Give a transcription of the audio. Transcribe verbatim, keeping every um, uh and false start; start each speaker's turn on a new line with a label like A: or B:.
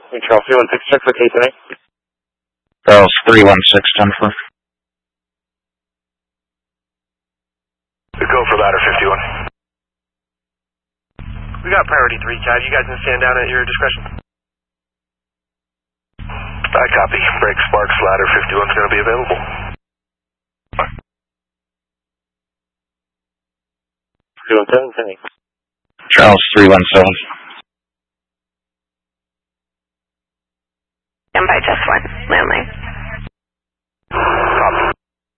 A: Charles three one six, check for case today.
B: Charles three one six, ten four.
C: Go for ladder fifty-one.
D: We got priority three, Chad. You guys can stand down at your discretion.
C: I copy. Break Sparks, ladder fifty-one's going to be available.
A: three one seven, ten eight.
B: Charles three one seven.
E: Stand by just one. Landline.